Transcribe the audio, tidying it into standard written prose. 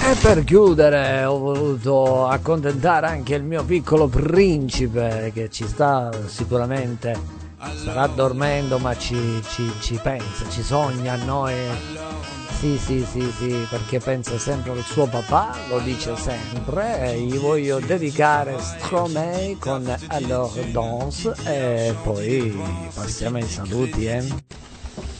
E per chiudere ho voluto accontentare anche il mio piccolo principe che ci sta sicuramente, starà dormendo ma ci pensa, ci sogna a noi. Sì, sì, sì, sì, perché pensa sempre al suo papà, lo dice sempre, e gli voglio dedicare Stromae con Alors Danse e poi passiamo ai saluti, eh.